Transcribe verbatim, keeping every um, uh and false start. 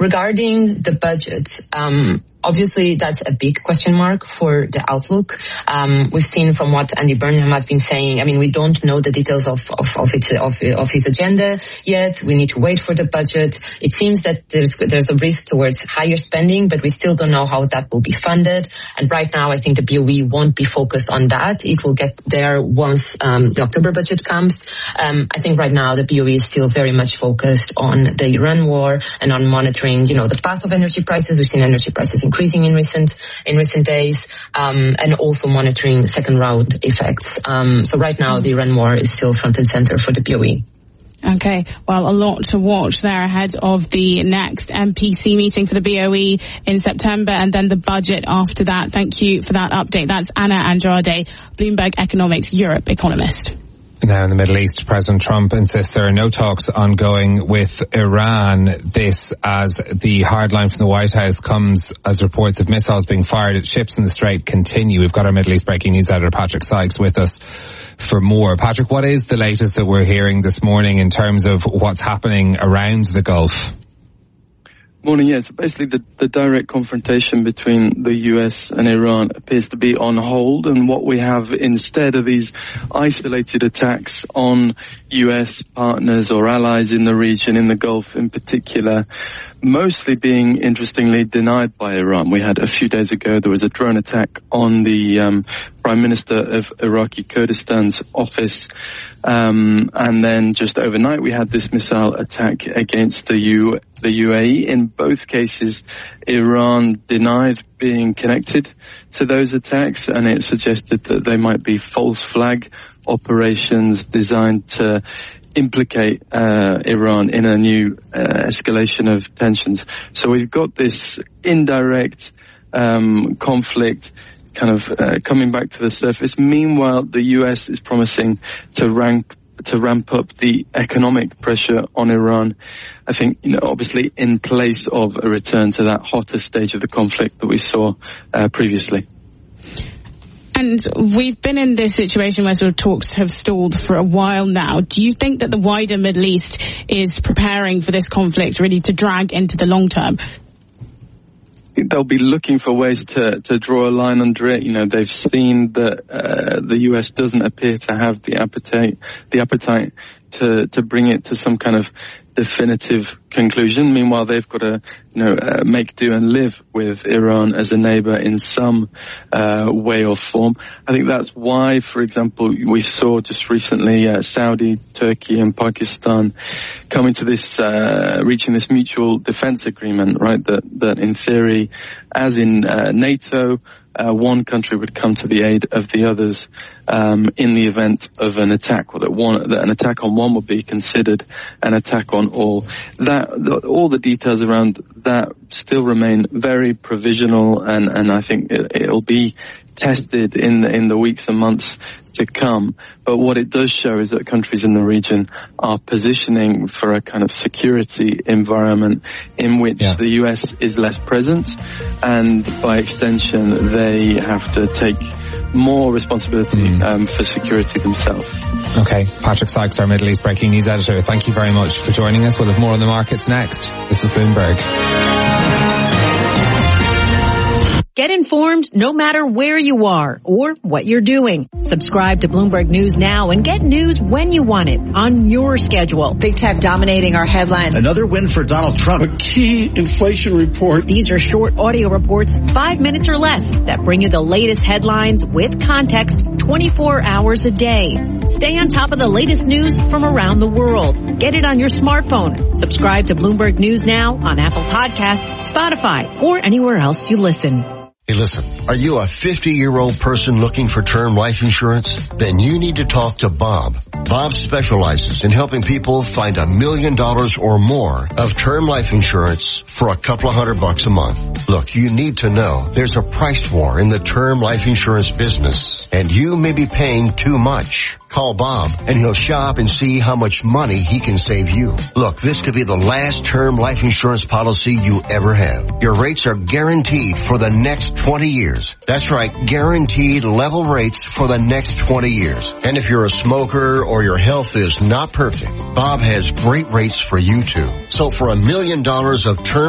regarding the budget, um, obviously, that's a big question mark for the outlook. Um, we've seen from what Andy Burnham has been saying. I mean, we don't know the details of of of, its, of, of his agenda yet. We need to wait for the budget. It seems that there's there's a risk towards higher spending, but we still don't know how that will be funded. And right now, I think the B O E won't be focused on that. It will get there once um, the October budget comes. Um, I think right now the B O E is still very much focused on the Iran war and on monitoring, you know, the path of energy prices. We've seen energy prices increasing in recent in recent days, um, and also monitoring second round effects. Um, so right now the Iran war is still front and center for the B O E. Okay, well, a lot to watch there ahead of the next M P C meeting for the B O E in September and then the budget after that. Thank you for that update. That's Anna Andrade, Bloomberg Economics Europe economist. Now in the Middle East, President Trump insists there are no talks ongoing with Iran. This as the hard line from the White House comes as reports of missiles being fired at ships in the Strait continue. We've got our Middle East breaking news editor Patrick Sykes with us for more. Patrick, what is the latest that we're hearing this morning in terms of what's happening around the Gulf? Morning, yeah. So basically the, the direct confrontation between the U S and Iran appears to be on hold, and what we have instead are these isolated attacks on U S partners or allies in the region, in the Gulf in particular, mostly being, interestingly, denied by Iran. We had a few days ago, there was a drone attack on the um, Prime Minister of Iraqi Kurdistan's office. Um, and then just overnight we had this missile attack against the U, the U A E. In both cases, Iran denied being connected to those attacks, and it suggested that they might be false flag operations designed to implicate uh, Iran in a new uh, escalation of tensions. So we've got this indirect um, conflict kind of uh, coming back to the surface. Meanwhile, the U S is promising to rank to ramp up the economic pressure on Iran. I think, you know, obviously in place of a return to that hotter stage of the conflict that we saw uh, previously. And we've been in this situation where sort of talks have stalled for a while now. Do you think that the wider Middle East is preparing for this conflict really to drag into the long term? They'll be looking for ways to, to draw a line under it. You know, they've seen that uh, the U S doesn't appear to have the appetite, the appetite to, to bring it to some kind of definitive conclusion. Meanwhile, they've got to, you know, uh, make do and live with Iran as a neighbor in some uh, way or form. I think that's why, for example, we saw just recently uh, Saudi, Turkey, and Pakistan coming to this, uh, reaching this mutual defense agreement, right? That that in theory, as in uh, NATO, uh, one country would come to the aid of the others um, in the event of an attack, or that one that an attack on one would be considered an attack on all. That the, all the details around that still remain very provisional, and and I think it, it'll be tested in the, in the weeks and months to come. But what it does show is that countries in the region are positioning for a kind of security environment in which yeah. the U S is less present, and by extension they have to take more responsibility mm. um, for security themselves. Okay, Patrick Sykes, our Middle East breaking news editor, thank you very much for joining us. We'll have more on the markets next. This is Bloomberg. Get informed no matter where you are or what you're doing. Subscribe to Bloomberg News now and get news when you want it on your schedule. Big tech dominating our headlines. Another win for Donald Trump. A key inflation report. These are short audio reports, five minutes or less, that bring you the latest headlines with context twenty-four hours a day. Stay on top of the latest news from around the world. Get it on your smartphone. Subscribe to Bloomberg News now on Apple Podcasts, Spotify, or anywhere else you listen. Hey, listen, are you a fifty-year-old person looking for term life insurance? Then you need to talk to Bob. Bob specializes in helping people find a million dollars or more of term life insurance for a couple of hundred bucks a month. Look, you need to know there's a price war in the term life insurance business, and you may be paying too much. Call Bob, and he'll shop and see how much money he can save you. Look, this could be the last term life insurance policy you ever have. Your rates are guaranteed for the next twenty years. That's right, guaranteed level rates for the next twenty years. And if you're a smoker or your health is not perfect, Bob has great rates for you too. So for a million dollars of term